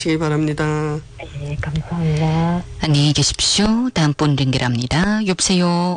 시기 바랍니다. 네, 감사합니다. 안녕히 계십시오. 다음 분 연결합니다. 여보세요.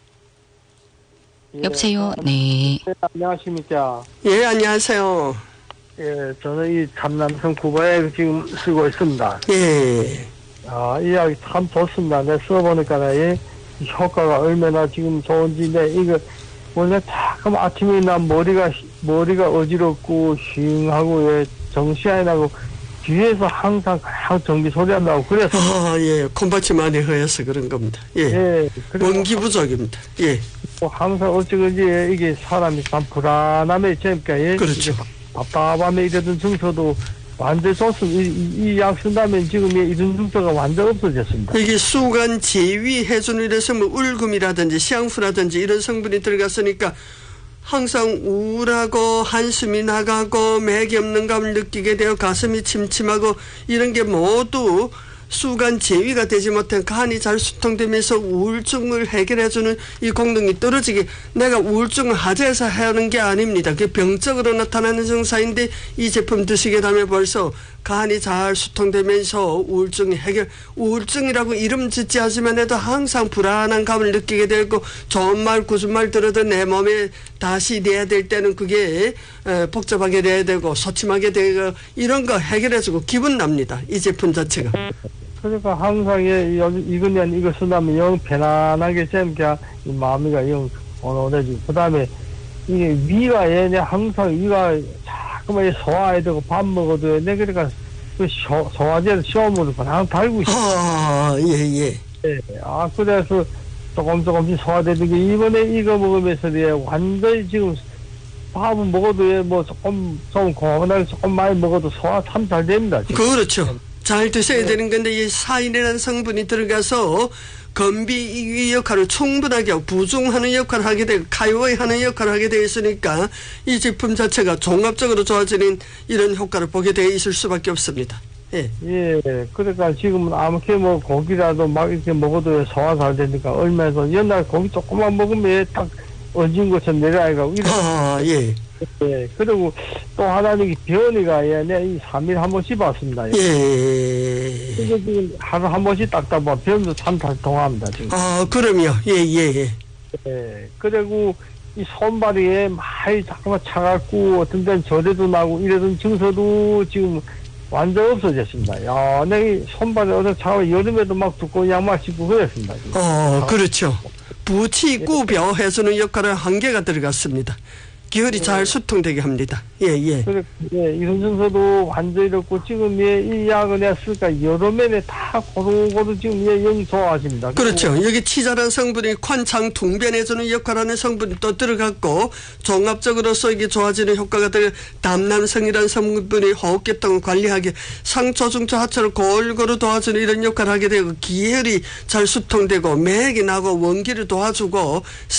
여보세요. 네. 안녕하십니까. 예, 안녕하세요. 예, 저는 이 참남성 구보에 지금 쓰고 있습니다. 예. 이 이야기 참 좋습니다. 내가 써보니까 이 효과가 얼마나 지금 좋은지, 이거 원래 자꾸 아침에 난 머리가 어지럽고 싱하고, 예, 정신이 안 나고 뒤에서 항상 전기 소리 안 나고 그래서. 예, 콩밭이 많이 허해서 그런 겁니다. 예. 예. 원기 부족입니다. 예. 항상 어찌든지 이게 사람이 참 불안함에 있으니까, 예. 그렇죠. 답답함에 이러던 증서도 완전 좋습니다. 이 약 쓴다면 지금 이런 증서가 완전 없어졌습니다. 이게 수간 제위해주는 이래서 뭐 울금이라든지 시향프라든지 이런 성분이 들어갔으니까 항상 우울하고 한숨이 나가고 맥이 없는 감을 느끼게 되어 가슴이 침침하고 이런 게 모두 수간 제위가 되지 못한 간이 잘 수통되면서 우울증을 해결해주는 이功능이 떨어지게, 내가 우울증을 하자해서 하는 게 아닙니다. 그게 병적으로 나타나는 증상인데 이 제품 드시게 되면 벌써 간이 잘 수통되면서 우울증이라고 이름 짓지 하지만 해도 항상 불안한 감을 느끼게 되고 좋은 말 굳은 말 들어도 내 몸에 다시 내야 될 때는 그게 복잡하게 돼야 되고 소침하게 되고 이런 거 해결해주고 기분 납니다. 이 제품 자체가. 그러니까 항상 이거는 이거 쓴다면 영 편안하게 재밌게 마음이가 영 오늘지. 그다음에 이게 위가 얘네 항상 위가 자꾸만 소화해야 되고 밥 먹어도 내 그러니까 그 소화제를 시험으로 그냥 달고 있어. 예. 네. 그래서 조금씩 소화되는 게 이번에 이거 먹으면서 완전히 지금 밥은 먹어도 뭐 조금 고만하게 조금 많이 먹어도 소화 참 잘 됩니다. 지금. 그렇죠. 잘 드셔야 되는 건데 이 사인이라는 성분이 들어가서 건비 역할을 충분하게 하고 부중하는 역할을 하게 되고 카이오하는 역할을 하게 되어 있으니까 이 제품 자체가 종합적으로 좋아지는 이런 효과를 보게 되어 있을 수밖에 없습니다. 예. 예. 그러니까 지금은 아무렇게 뭐 고기라도 막 이렇게 먹어도 소화 잘 되니까 얼마나 옛날 고기 조금만 먹으면 딱 얹은 것처럼 내려가고 예. 예. 그리고 또 하나는 변이가 이 3일 한 번씩 봤습니다. 예. 그래서 지금 하루 한 번씩 닦다 보면 변도 참 잘 통합니다, 지금. 그럼요. 예. 예. 그리고 이 손발이 많이 자꾸만 차갑고 어떤 데는 저래도 나고 이러던 증서도 지금 완전 없어졌습니다. 야, 내 손발이 어떤 차가 여름에도 막 두꺼운 양말 신고 그랬습니다. 지금. 그렇죠. 부치구벼 해주는 역할을 한계가 들어갔습니다. 기혈이 잘 수통되게 합니다. 예. 그래, 예, 이런 증서도 완전히 이렇고 지금 이 약을 냈으니까 여름에 다 고루고루 지금 영이 좋아집니다. 그렇죠. 여기 치자란 성분이 관창 둥변해주는 역할하는 성분이 또 들어갔고 종합적으로서 이게 좋아지는 효과가 들어 담남성이라는 성분이 호흡계통을 관리하게 상초, 중초, 하초를 골고루 도와주는 이런 역할을 하게 되고 기혈이 잘 수통되고 맥이 나고 원기를 도와주고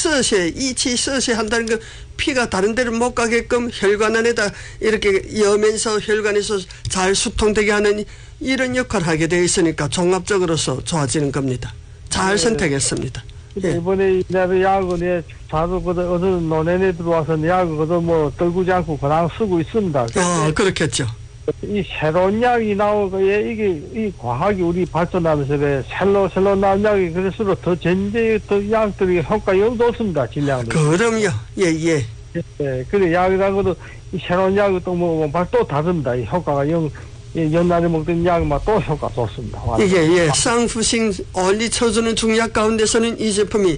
이치 한다는 거 피가 다른 데를 못 가게끔 혈관 안에다 이렇게 여면서 혈관에서 잘 수통되게 하는 이런 역할을 하게 되어 있으니까 종합적으로서 좋아지는 겁니다. 잘 선택했습니다. 예. 이번에 내가 약을 자주 어느 논현에 들어와서 약을 뭐 떨구지 않고 그냥 쓰고 있습니다. 그렇겠죠. 이 새로운 약이 나오고 이게 이 과학이 우리 발전하면서 새로 나온 약이 그럴수록 더 약들이 효과 영도 없습니다. 질량도. 그럼요. 예. 예. 그래 약이라고도 이 새로운 약이 또 다릅니다. 이 효과가 옛날에 먹던 약만 또 효과 좋습니다. 이게 쌍푸싱 얼리 쳐주는 중약 가운데서는 이 제품이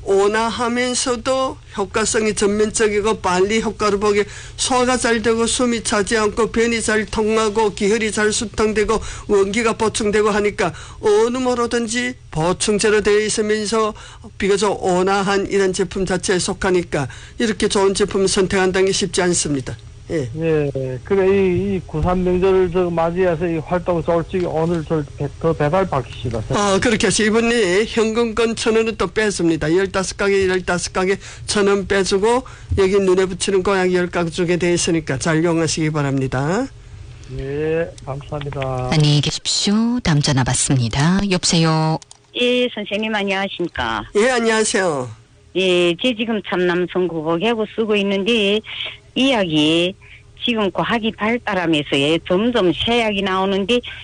온화하면서도 효과성이 전면적이고 빨리 효과를 보게 소화가 잘 되고 숨이 차지 않고 변이 잘 통하고 기혈이 잘 수통되고 원기가 보충되고 하니까 어느 뭐로든지 보충제로 되어 있으면서 비교적 온화한 이런 제품 자체에 속하니까 이렇게 좋은 제품을 선택한다는 게 쉽지 않습니다. 예. 그래, 이 구산 명절을 맞이해서 이 활동 솔직히 오늘 더 배달 받기시다. 그렇게 해서 이번에 현금권 1,000원을 또 뺐습니다. 15가게 1,000원 빼주고 여기 눈에 붙이는 고양이 10가구 주게 되어 있으니까 잘 이용하시기 바랍니다. 예, 감사합니다. 안녕히 계십시오. 다음 전화 받습니다. 여보세요. 예, 선생님 안녕하십니까. 예, 안녕하세요. 예, 제 지금 참남성 국어 개고 쓰고 있는데 이 약이 지금 과학이 발달하면서 점점 새 약이 나오는데